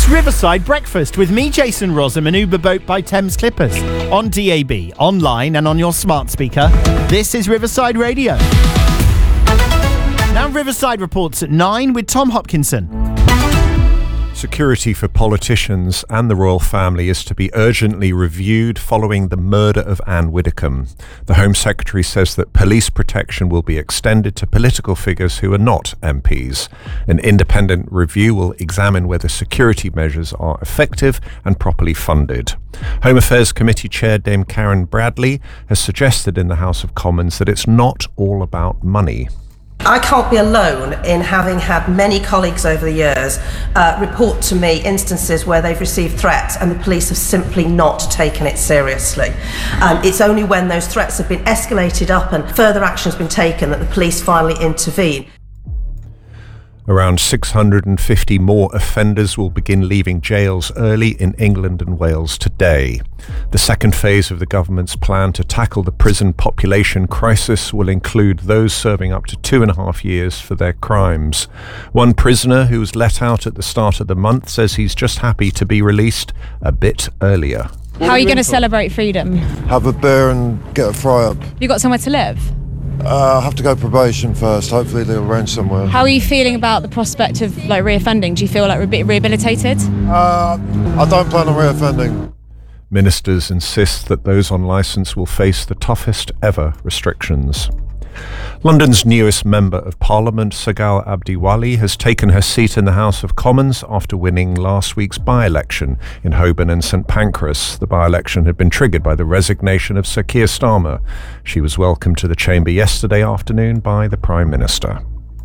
It's Riverside Breakfast with me, Jason Rossum, and Uber Boat by Thames Clippers. On DAB, online and on your smart speaker, this is Riverside Radio. Now Riverside reports at 9 with Tom Hopkinson. Security for politicians and the royal family is to be urgently reviewed following the murder of Anne Widdecombe. The Home Secretary says that police protection will be extended to political figures who are not MPs. An independent review will examine whether security measures are effective and properly funded. Home Affairs Committee Chair Dame Karen Bradley has suggested in the House of Commons that it's not all about money. I can't be alone in having had many colleagues over the years report to me instances where they've received threats and the police have simply not taken it seriously. It's only when those threats have been escalated up and further action has been taken that the police finally intervene. Around 650 more offenders will begin leaving jails early in England and Wales today. The second phase of the government's plan to tackle the prison population crisis will include those serving up to 2.5 years for their crimes. One prisoner who was let out at the start of the month says he's just happy to be released a bit earlier. How are you going to celebrate freedom? Have a beer and get a fry up. Have you got somewhere to live? I have to go probation first. Hopefully they'll arrange somewhere. How are you feeling about the prospect of reoffending? Do you feel like rehabilitated? I don't plan on reoffending. Ministers insist that those on licence will face the toughest ever restrictions. London's newest Member of Parliament, Sagal Abdiwali, has taken her seat in the House of Commons after winning last week's by-election in Holborn and St Pancras. The by-election had been triggered by the resignation of Sir Keir Starmer. She was welcomed to the chamber yesterday afternoon by the Prime Minister.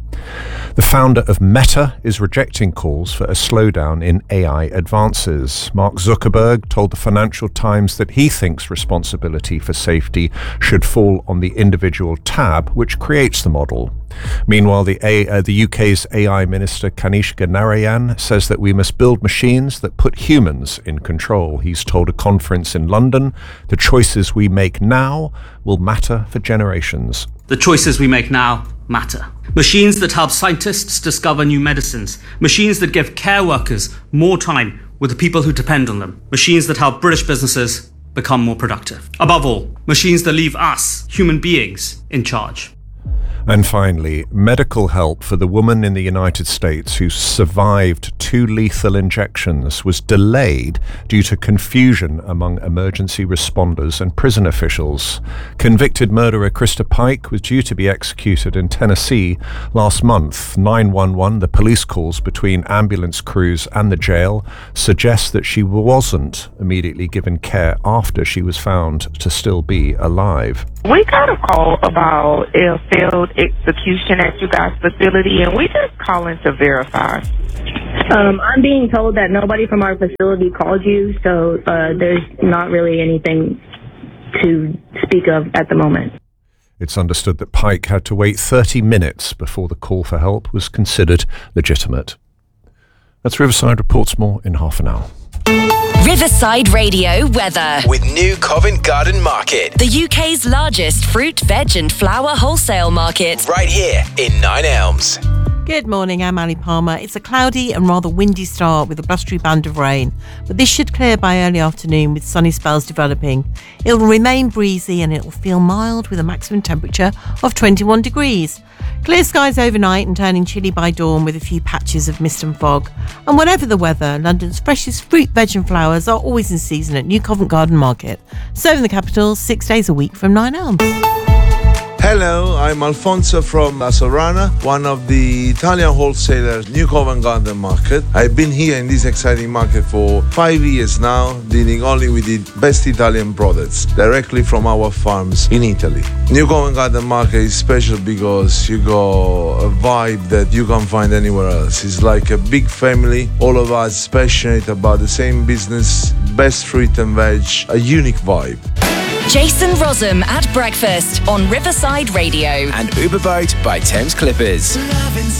The founder of Meta is rejecting calls for a slowdown in AI advances. Mark Zuckerberg told the Financial Times that he thinks responsibility for safety should fall on the individual tab which creates the model. Meanwhile, the UK's AI Minister Kanishka Narayan says that we must build machines that put humans in control. He's told a conference in London, the choices we make now will matter for generations. The choices we make now matter. Machines that help scientists discover new medicines. Machines that give care workers more time with the people who depend on them. Machines that help British businesses become more productive. Above all, machines that leave us, human beings, in charge. And finally, medical help for the woman in the United States who survived 2 lethal injections was delayed due to confusion among emergency responders and prison officials. Convicted murderer Krista Pike was due to be executed in Tennessee last month. 911, the police calls between ambulance crews and the jail, suggest that she wasn't immediately given care after she was found to still be alive. We got a call about a failed execution at you guys' facility, and we just calling to verify. I'm being told that nobody from our facility called you, so there's not really anything to speak of at the moment. It's understood that Pike had to wait 30 minutes before the call for help was considered legitimate. That's Riverside reports more in half an hour. Riverside Radio weather. With New Covent Garden Market. The UK's largest fruit, veg and flower wholesale market. Right here in Nine Elms. Good morning, I'm Ali Palmer. It's a cloudy and rather windy start with a blustery band of rain, but this should clear by early afternoon with sunny spells developing. It will remain breezy and it will feel mild with a maximum temperature of 21 degrees. Clear skies overnight and turning chilly by dawn with a few patches of mist and fog. And whatever the weather, London's freshest fruit, veg and flowers are always in season at New Covent Garden Market. Serving the capital 6 days a week from 9 Elms. Hello, I'm Alfonso from La Sorana, one of the Italian wholesalers, New Covent Garden Market. I've been here in this exciting market for 5 years now, dealing only with the best Italian products, directly from our farms in Italy. New Covent Garden Market is special because you got a vibe that you can't find anywhere else. It's like a big family, all of us passionate about the same business, best fruit and veg, a unique vibe. Jason Rossum at breakfast on Riverside Radio. And Uber Boat by Thames Clippers.